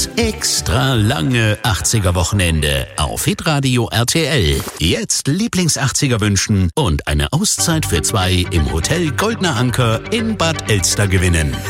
Das extra lange 80er-Wochenende auf Hitradio RTL. Jetzt Lieblings-80er wünschen und eine Auszeit für 2 im Hotel Goldner Anker in Bad Elster gewinnen.